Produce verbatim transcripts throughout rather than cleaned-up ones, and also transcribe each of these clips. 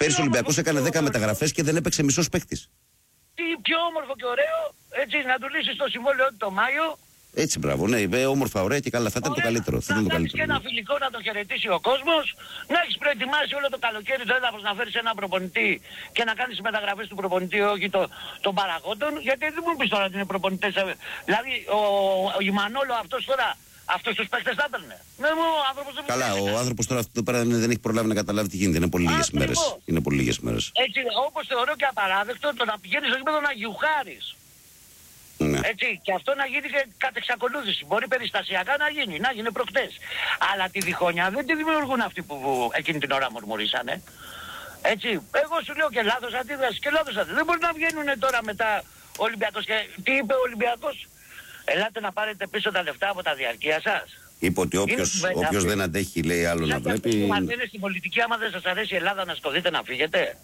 Πέρυσι ο Ολυμπιακός έκανε δέκα μεταγραφές και δεν έπαιξε μισός παίκτης. Τι πιο όμορφο και ωραίο, έτσι, να του λύσεις το συμβόλαιο το Μάιο. Έτσι, μπράβο, ναι, είπε όμορφα, ωραία και καλά. Θα ήταν το καλύτερο. Θα ήταν το καλύτερο. Και ένα φιλικό να τον χαιρετήσει ο κόσμος, να έχεις προετοιμάσει όλο το καλοκαίρι το έδαφος να φέρεις έναν προπονητή και να κάνεις μεταγραφές του προπονητή, όχι το, των παραγόντων. Γιατί δεν μου πεις τώρα ότι είναι προπονητές. Δηλαδή ο, ο Ιμανόλο αυτός τώρα, αυτούς τους παίκτες θα έπαιρνε. Ναι, μου, ο άνθρωπος δεν καλά, ο άνθρωπος τώρα αυτό πέρα δεν έχει προλάβει να καταλάβει τι γίνεται. Είναι πολύ λίγες μέρες. Είναι πολύ λίγες μέρες. Έτσι, όπως θεωρώ και απαράδεκτο το να πηγαίνεις στο γήπεδο να γιουχάρεις. Ναι. Έτσι, και αυτό να γίνει και κατ' εξακολούθηση. Μπορεί περιστασιακά να γίνει, να γίνει προχτές. Αλλά τη διχόνια δεν τη δημιουργούν αυτοί που εκείνη την ώρα μουρμουρίσανε. Έτσι, εγώ σου λέω και λάθος αντίδραση και λάθος αντίδραση. Δεν μπορεί να βγαίνουν τώρα μετά ο Ολυμπιακός και τι είπε ο Ολυμπιακός? Ελάτε να πάρετε πίσω τα λεφτά από τα διαρκεία σας. Είπε ότι όποιος, όποιος δεν αντέχει, λέει, άλλο να βλέπει. Αν είναι στην πολιτική, άμα δεν σας αρέσει η Ελλάδα να σκοτείτε να φύγετε.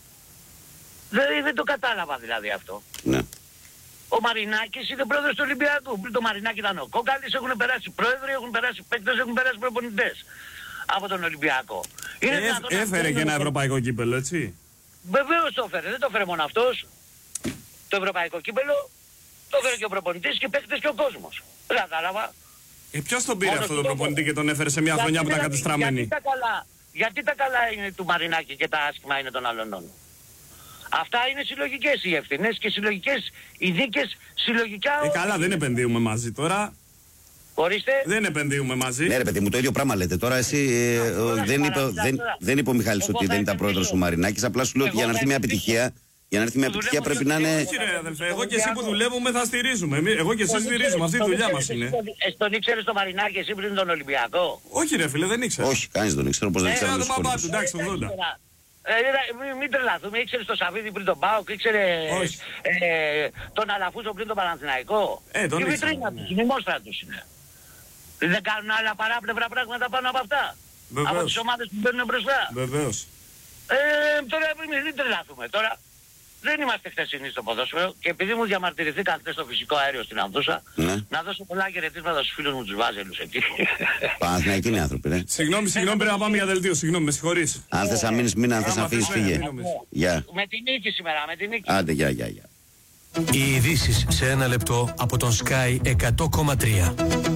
Δεν, δεν το κατάλαβα δηλαδή αυτό. Ναι. Ο Μαρινάκης είναι πρόεδρος του Ολυμπιακού. Πριν το Μαρινάκη ήταν ο Κόκαλης, έχουν περάσει πρόεδροι, έχουν περάσει παίκτες, έχουν περάσει προπονητές από τον Ολυμπιακό. Είναι ε, έφερε και ένα ευρωπαϊκό κύπελο, έτσι. Βεβαίως το έφερε, δεν το έφερε μόνο αυτός. Το ευρωπαϊκό κύπελο το έφερε και ο προπονητής και οι παίκτες και ο κόσμος. Δεν κατάλαβα. Ε, ποιος τον πήρε αυτό τον προπονητή και τον έφερε σε μια χρονιά που ήταν κατεστραμμένη? Γιατί τα καλά, γιατί τα καλά είναι του Μαρινάκη και τα άσχημα είναι των άλλων? Αυτά είναι συλλογικές οι ευθυνές και συλλογικές οι δίκες συλλογικά. Ε, καλά, δεν επενδύουμε μαζί τώρα. Ορίστε. Δεν επενδύουμε μαζί. Ναι, ρε παιδί μου, το ίδιο πράγμα λέτε. Τώρα εσύ ε, τώρα, δεν, είπε, δεν, δεν είπε ο Μιχάλης ότι δεν ήταν πρόεδρος ο Μαρινάκης. Απλά σου λέω ότι για να έρθει μια επιτυχία, για να έρθει μια επιτυχία πρέπει να είναι. Όχι, ρε αδελφέ, εγώ και εσύ που δουλεύουμε θα στηρίζουμε. Εγώ και εσύ στηρίζουμε. Αυτή η δουλειά μας είναι. Τον ήξερες τον Μαρινάκη εσύ πριν τον Ολυμπιακό? Όχι, ρε φίλε, δεν ήξερα. Όχι, κανείς δεν ήξερε, όπως δεν ήξερα. Ένα το παπά του, εντάξει, το ογδόντα. Ε, μην, μην τρελαθούμε, ήξερες τον Σαββίδη πριν τον Πάοκ, ήξερες ε, τον Αλαφούζο πριν τον Παναθηναϊκό. Ε, τον η βιτρίνα τους, η μόστρα τους είναι. Δεν κάνουν άλλα παράπλευρα πράγματα πάνω από αυτά. Βεβαίως. Από τις ομάδες που μπαίνουν μπροστά. Βεβαίως. Ε, τώρα μην, μην τρελαθούμε. Τώρα δεν είμαστε χθεσινοί στο ποδόσφαιρο και επειδή μου διαμαρτυρηθήκαν χθες στο φυσικό αέριο στην Αμβούσα, ναι, να δώσω πολλά χαιρετίσματα στους φίλους μου τους Βάζελους εκεί. Παναθηναϊκοί είναι άνθρωποι, ναι. Συγγνώμη, συγγνώμη, πρέπει να πάμε για δελτίο. Συγγνώμη, με συγχωρείς. Αν θες να μείνεις, μείνε, αν θες να φύγεις, φύγε. Γεια. Με την νίκη σήμερα, με την νίκη. Άντε, γεια, γεια, γεια. Οι ειδήσεις σε ένα λεπτό από τον Sky εκατό κόμμα τρία.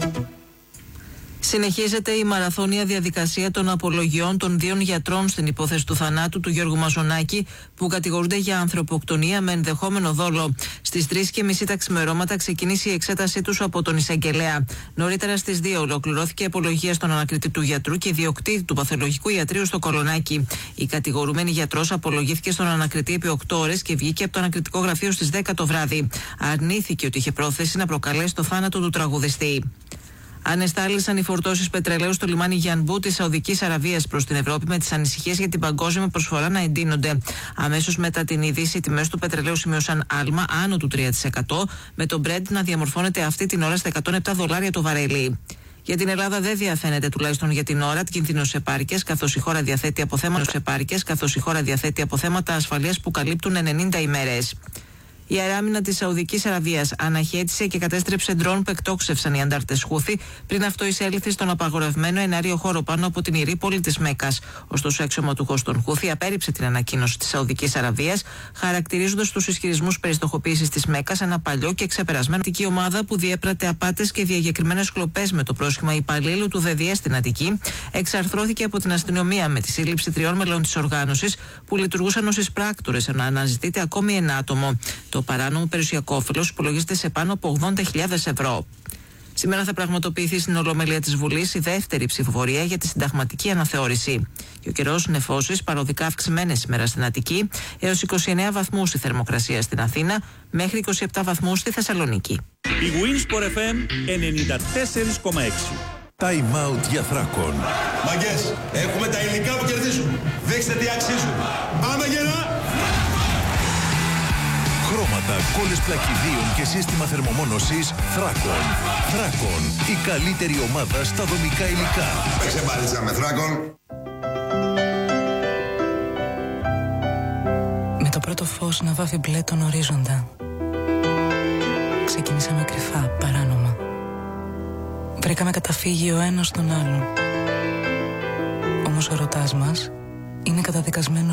Συνεχίζεται η μαραθώνια διαδικασία των απολογιών των δύο γιατρών στην υπόθεση του θανάτου του Γιώργου Μαζονάκη, που κατηγορούνται για ανθρωποκτονία με ενδεχόμενο δόλο. Στις τρεις και μισή τα ξημερώματα ξεκίνησε η εξέτασή τους από τον εισαγγελέα. Νωρίτερα στις δύο ολοκληρώθηκε η απολογία στον ανακριτή του γιατρού και ιδιοκτήτη του παθολογικού ιατρείου στο Κολονάκι. Η κατηγορούμενη γιατρός απολογήθηκε στον ανακριτή επί οκτώ ώρες και βγήκε από το ανακριτικό γραφείο στις δέκα το βράδυ. Αρνήθηκε ότι είχε πρόθεση να προκαλέσει το θάνατο του τραγουδιστή. Ανεστάλησαν οι φορτώσεις πετρελαίου στο λιμάνι Γιανμπού της Σαουδικής Αραβίας προς την Ευρώπη, με τις ανησυχίες για την παγκόσμια προσφορά να εντείνονται. Αμέσως μετά την είδηση, οι τιμές του πετρελαίου σημείωσαν άλμα άνω του τρία τοις εκατό, με το Brent να διαμορφώνεται αυτή την ώρα στα εκατόν επτά δολάρια το βαρέλι. Για την Ελλάδα δεν διαφαίνεται, τουλάχιστον για την ώρα, κίνδυνος επάρκειας, καθώς η χώρα διαθέτει αποθέματα επάρκειας, καθώς η χώρα διαθέτει αποθέματα ασφαλείας που καλύπτουν ενενήντα ημέρες. Η αεράμινα της Σαουδικής Αραβίας αναχέτησε και κατέστρεψε ντρόν που εκτόξευσαν οι αντάρτες Χούθη, πριν αυτό εισέλθει στον απαγορευμένο εναέριο χώρο πάνω από την ιερή πόλη της Μέκας. Ωστόσο, ο αξιωματούχος των Χούθη απέρριψε την ανακοίνωση της Σαουδικής Αραβίας, χαρακτηρίζοντας τους ισχυρισμούς περί στοχοποίησης της Μέκας ένα παλιό και ξεπερασμένο αττική ομάδα που διέπρατε απάτες και διαγεκριμένες κλοπές με το πρόσχημα υπαλλήλου του ΔΔΕ στην Αττική. Εξαρθρώθηκε από την αστυνομία με τη σύλληψη τριών μελών της οργάνωσης που λειτουργούσαν ως εισπράκτορες, ενώ αναζητείται ακόμη ένα άτομο. Το παράνομο περιουσιακό όφελος υπολογίζεται σε πάνω από ογδόντα χιλιάδες ευρώ. Σήμερα θα πραγματοποιηθεί στην Ολομέλεια της Βουλής η δεύτερη ψηφοφορία για τη συνταγματική αναθεώρηση. Και ο καιρός νεφώσεις, παροδικά αυξημένες σήμερα στην Αττική, έως είκοσι εννέα βαθμούς η θερμοκρασία στην Αθήνα, μέχρι είκοσι επτά βαθμούς στη Θεσσαλονίκη. Η Winsport εφ εμ ενενήντα τέσσερα κόμμα έξι. Time out για Θράκον. Μαγκές, έχουμε τα υλικά που κερδίζουν. Δείξτε τι αξίζουν. Πάμε γερά! Χρώματα, κόλλες πλακιδίων και σύστημα θερμομόνωσης Θράκον. Θράκον, η καλύτερη ομάδα στα δομικά υλικά. Παίξε μπάλιτσα με Θράκον. Με το πρώτο φως να βάφει μπλε τον ορίζοντα, ξεκινήσαμε κρυφά, παράνομα. Βρήκαμε καταφύγιο ο ένας τον άλλον. Όμως ο ερωτάς μας είναι καταδικασμένος